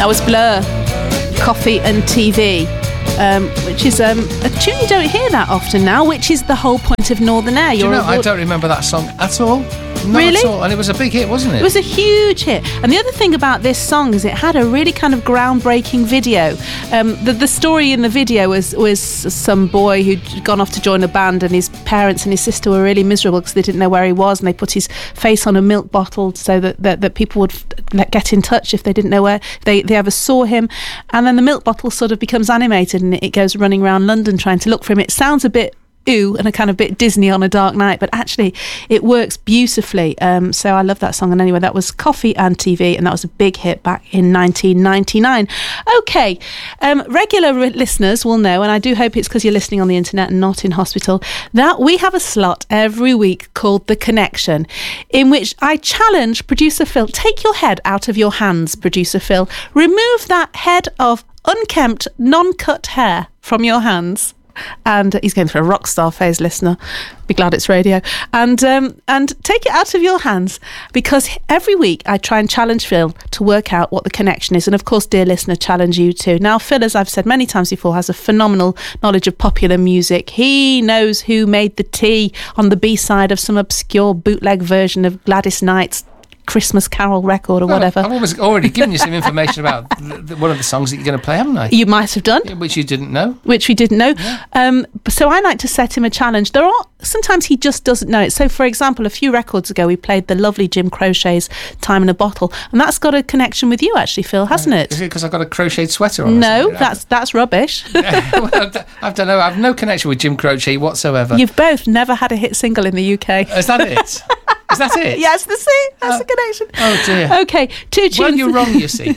That was Blur, Coffee and TV, which is a tune you don't hear that often now, which is the whole point of Northern Air. I don't remember that song at all. Not really? At all. And it was a big hit, wasn't it? It was a huge hit. And the other thing about this song is it had a really kind of groundbreaking video. The story in the video was some boy who'd gone off to join a band, and his parents and his sister were really miserable because they didn't know where he was, and they put his face on a milk bottle so that people would get in touch if they didn't know where they ever saw him. And then the milk bottle sort of becomes animated and it goes running around London trying to look for him. It sounds a bit ooh and a kind of bit Disney on a dark night, but actually it works beautifully. So I love that song. And anyway, that was Coffee and TV, and that was a big hit back in 1999. Okay, regular listeners will know, and I do hope it's because you're listening on the internet and not in hospital, that we have a slot every week called The Connection, in which I challenge producer Phil, take your head out of your hands, producer Phil, remove that head of unkempt, non-cut hair from your hands. And he's going through a rock star phase, listener. Be glad it's radio. And take it out of your hands, because every week I try and challenge Phil to work out what the connection is. And of course, dear listener, challenge you too. Now, Phil, as I've said many times before, has a phenomenal knowledge of popular music. He knows who made the tea on the B-side of some obscure bootleg version of Gladys Knight's Christmas Carol record or whatever. I've already given you some information about one of the songs that you're going to play, haven't I? You might have done. Yeah, which you didn't know. Which we didn't know. Yeah. So I like to set him a challenge. Sometimes he just doesn't know it. So, for example, a few records ago, we played the lovely Jim Crochet's Time in a Bottle, and that's got a connection with you, actually, Phil, hasn't it? Is it because I've got a crocheted sweater on? No, that's rubbish. Well, I don't know. I have no connection with Jim Croce whatsoever. You've both never had a hit single in the UK. Is that it? Is that it? Yes, that's the connection. Oh dear. Okay, 2 tunes. Well, you're wrong, you see.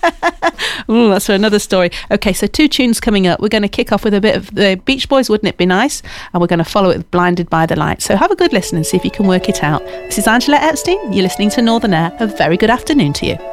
Ooh, that's for another story. Okay, so 2 tunes coming up. We're going to kick off with a bit of the Beach Boys, Wouldn't It Be Nice? And we're going to follow it with Blinded by the Light. So have a good listen and see if you can work it out. This is Angela Epstein. You're listening to Northern Air. A very good afternoon to you.